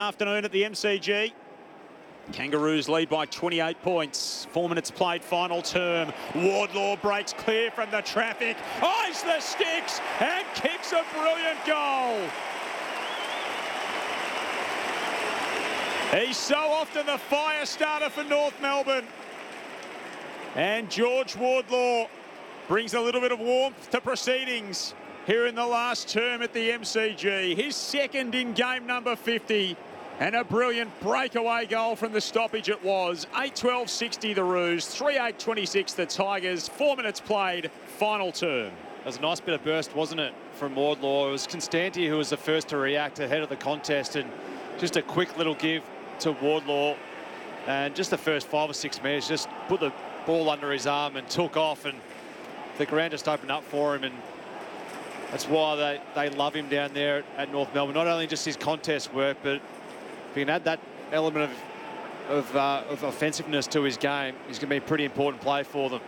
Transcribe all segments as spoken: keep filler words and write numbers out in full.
Afternoon at the M C G. Kangaroos lead by twenty-eight points. Four minutes played, final term. Wardlaw breaks clear from the traffic, eyes the sticks and kicks a brilliant goal. He's so often the fire starter for North Melbourne. And George Wardlaw brings a little bit of warmth to proceedings here in the last term at the M C G. His second in game number fifty. And a brilliant breakaway goal from the stoppage it was. eight twelve sixty the Roos, three eight twenty-six the Tigers. Four minutes played, final term. That was a nice bit of burst, wasn't it, from Wardlaw? It was Constanti who was the first to react ahead of the contest, and just a quick little give to Wardlaw. And just the first five or six metres, just put the ball under his arm and took off, and the ground just opened up for him. And that's why they, they love him down there at North Melbourne. Not only just his contest work, but if he can add that element of, of, uh, of offensiveness to his game, he's going to be a pretty important play for them.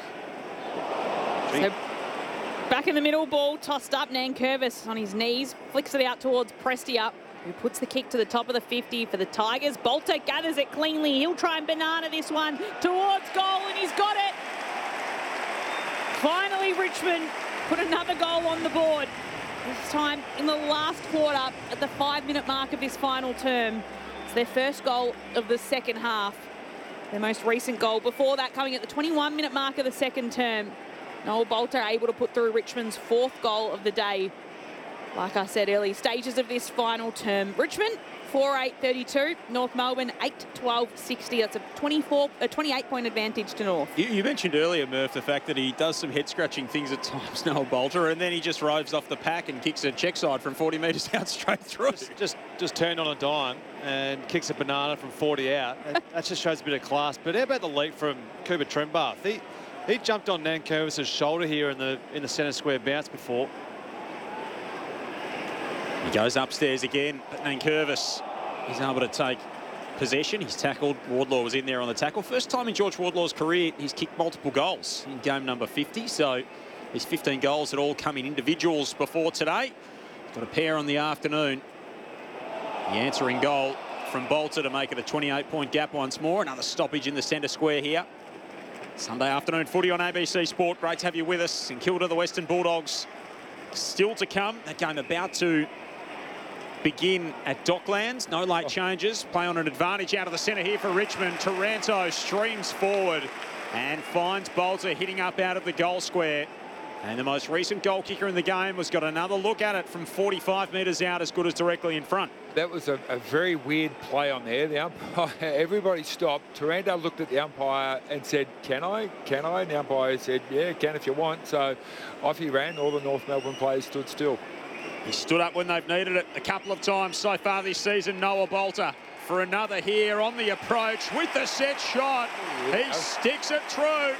So back in the middle, ball tossed up. Nankervis on his knees, flicks it out towards Prestia, who puts the kick to the top of the fifty for the Tigers. Bolter gathers it cleanly. He'll try and banana this one towards goal, and he's got it. Finally, Richmond put another goal on the board. This time in the last quarter at the five-minute mark of this final term. It's their first goal of the second half. Their most recent goal before that coming at the twenty-one minute mark of the second term. Noel Bolter able to put through Richmond's fourth goal of the day. Like I said, early stages of this final term. Richmond, four eight thirty-two. North Melbourne, eight twelve sixty. That's a twenty-four, a twenty-eight point advantage to North. You, you mentioned earlier, Murph, the fact that he does some head-scratching things at times, Noel Bolter, and then he just roves off the pack and kicks a check side from forty metres out straight through. Just, just, just turned on a dime and kicks a banana from forty out. That just shows a bit of class. But how about the leap from Cooper Trembath? He, he jumped on Nankervis' shoulder here in the, in the centre square bounce before. He goes upstairs again, but Nankervis is able to take possession. He's tackled. Wardlaw was in there on the tackle. First time in George Wardlaw's career, he's kicked multiple goals in game number fifty. So his fifteen goals had all come in individuals before today. He's got a pair on the afternoon. The answering goal from Bolter to make it a twenty-eight point gap once more. Another stoppage in the centre square here. Sunday afternoon footy on A B C Sport. Great to have you with us. St Kilda, the Western Bulldogs, still to come. That game about to begin at Docklands. No late changes. Play on an advantage out of the centre here for Richmond. Taranto streams forward and finds Bolter hitting up out of the goal square. And the most recent goal kicker in the game has got another look at it from forty-five metres out, as good as directly in front. That was a, a very weird play on there. The umpire, everybody stopped. Taranto looked at the umpire and said, can I? Can I? And the umpire said, yeah, can if you want. So off he ran. All the North Melbourne players stood still. He stood up when they've needed it a couple of times so far this season. Noah Bolter for another here on the approach with the set shot. He sticks it through.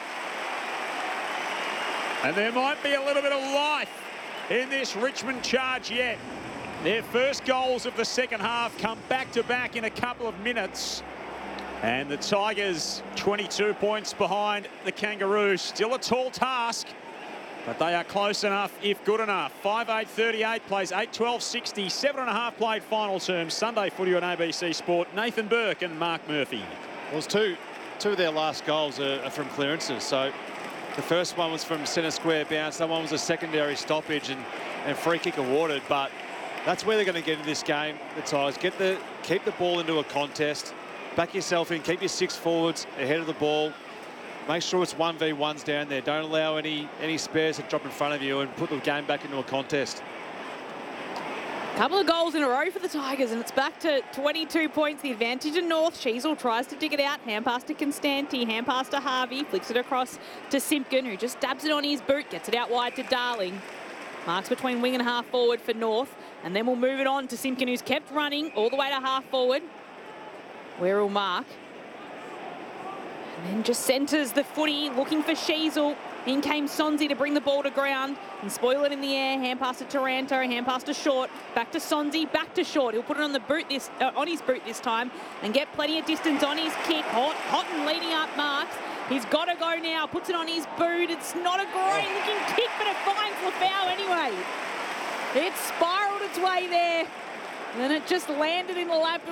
And there might be a little bit of life in this Richmond charge yet. Their first goals of the second half come back-to-back in a couple of minutes. And the Tigers twenty-two points behind the Kangaroos. Still a tall task, but they are close enough, if good enough. five eight thirty-eight plays eight twelve sixty. Seven and a half played final term. Sunday footy on A B C Sport. Nathan Burke and Mark Murphy. Well, it's two, two of their last goals are, are from clearances. So the first one was from centre square bounce. That one was a secondary stoppage and, and free kick awarded. But that's where they're going to get in this game. The Tigers get the keep the ball into a contest. Back yourself in. Keep your six forwards ahead of the ball. Make sure it's one v ones down there. Don't allow any any spares to drop in front of you and put the game back into a contest. Couple of goals in a row for the Tigers, and it's back to twenty-two points. The advantage in North. Sheasel tries to dig it out. Hand pass to Constanti. Hand pass to Harvey. Flicks it across to Simpkin, who just dabs it on his boot. Gets it out wide to Darling. Marks between wing and half forward for North. And then we'll move it on to Simpkin, who's kept running all the way to half forward, where he'll mark. And then just centres the footy, looking for Sheasel. In came Sonzi to bring the ball to ground and spoil it in the air. Hand pass to Taranto, hand pass to Short. Back to Sonzi, back to Short. He'll put it on the boot this uh, on his boot this time and get plenty of distance on his kick. Hot, hot and leading up marks. He's got to go now. Puts it on his boot. It's not a great looking kick, but it finds Lafau anyway. It spiralled its way there. And then it just landed in the lap